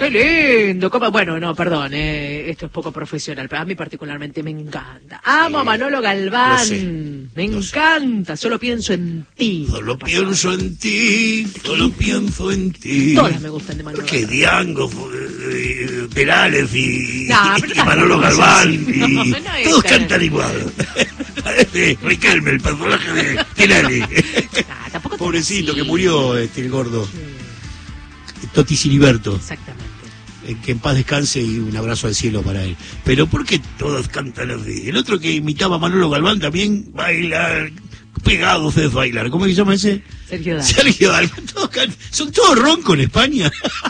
qué lindo. Bueno, no, perdón, esto es poco profesional, pero a mí particularmente me encanta. Amo a Manolo Galván. Me encanta, solo pienso en ti. Solo pienso en ti, solo pienso en ti. Todas me gustan de Manolo Porque Galván. Diango, Perales y Manolo no, Galván, no, y no es todos tan- cantan igual. Parece Riquelme, el personaje de Tinelli. Tampoco Pobrecito, así. que murió el gordo. Toti Siliberto. Exactamente. Que en paz descanse y un abrazo al cielo para él. Pero ¿por qué todos cantan así? El otro que imitaba a Manolo Galván también baila, pegados es bailar. ¿Cómo se llama ese? Sergio Dalma. Sergio Dalma. Son todos roncos en España.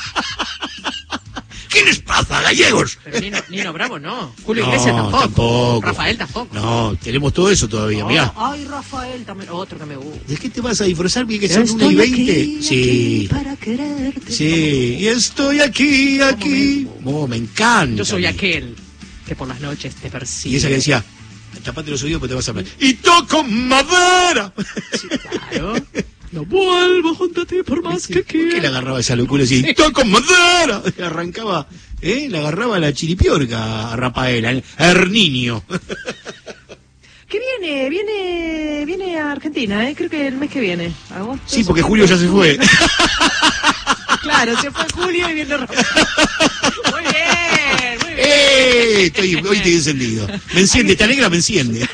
¿Qué les pasa, gallegos? Pero Nino Bravo no. Julio No, Iglesias tampoco. tampoco. Rafael tampoco. No, tenemos todo eso todavía, No, mirá. Ay, Rafael también. Otro que me gusta. ¿De qué te vas a disfrazar? Bien que son 1:20. Sí. Para quererte. Sí, y estoy aquí. Oh, me encanta. Yo soy aquel que por las noches te persigue. Y esa que decía, tapate los oídos porque te vas a hablar. ¡Y toco madera! Sí, claro. No vuelvo junto a ti por más que ¿Por qué le quiera. agarraba esa locura así? ¡Y toco madera! Arrancaba, le agarraba la chiripiorca a Rafaela, a Herninio. Que viene a Argentina, creo que el mes que viene. Agosto, Sí, porque Julio ya se fue. Claro, se fue Julio y viene Rafael. Muy bien, muy bien. Hoy estoy encendido. Me enciende, te alegra, me enciende.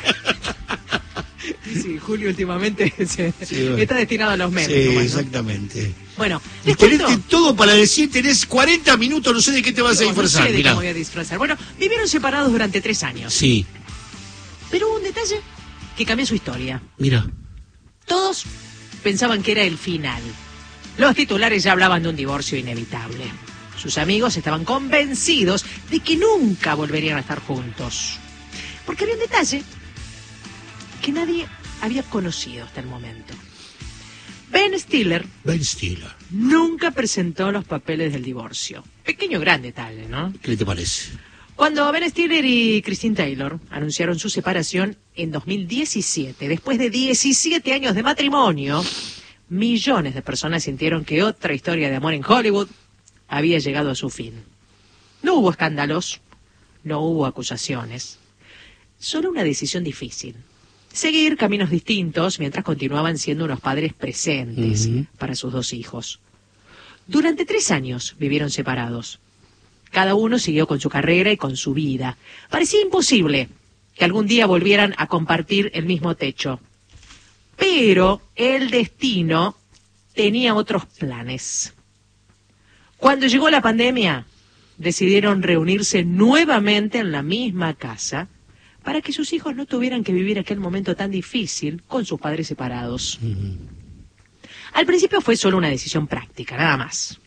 Sí, Julio últimamente bueno. está destinado a los memes. Sí, nomás, ¿no? exactamente. Bueno, Y les tenés cuento. todo para decir, tenés 40 minutos, no sé de qué te vas a No disfrazar. sé de qué Mirá. me voy a disfrazar. Bueno, vivieron separados durante 3 años. Sí, Pero hubo un detalle que cambió su historia. mira. Todos pensaban que era el final. Los titulares ya hablaban de un divorcio inevitable. Sus amigos estaban convencidos de que nunca volverían a estar juntos. Porque había un detalle que nadie había conocido hasta el momento. Ben Stiller Ben Stiller. nunca presentó los papeles del divorcio. Pequeño gran detalle, ¿no? ¿Qué te parece? Cuando Ben Stiller y Christine Taylor anunciaron su separación en 2017, después de 17 años de matrimonio, millones de personas sintieron que otra historia de amor en Hollywood había llegado a su fin. No hubo escándalos, no hubo acusaciones, solo una decisión difícil. Seguir caminos distintos mientras continuaban siendo unos padres presentes para sus 2 hijos. Durante 3 años vivieron separados. Cada uno siguió con su carrera y con su vida. Parecía imposible que algún día volvieran a compartir el mismo techo. Pero el destino tenía otros planes. Cuando llegó la pandemia, decidieron reunirse nuevamente en la misma casa para que sus hijos no tuvieran que vivir aquel momento tan difícil con sus padres separados. Al principio fue solo una decisión práctica, nada más.